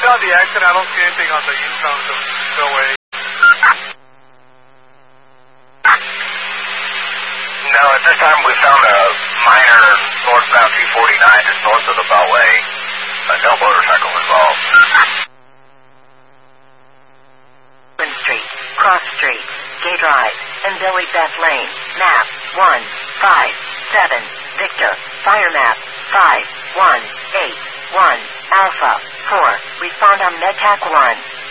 Southbound the exit, I don't see anything on the eastbound spillway. No, at this time we found a minor northbound 249 just north of the Beltway. No motorcycle involved. Street, Cross Street, Gay Drive, and Billy Beth Lane. Map 157, Victor. Fire map 5181, Alpha 4. Respond on Medtac 1.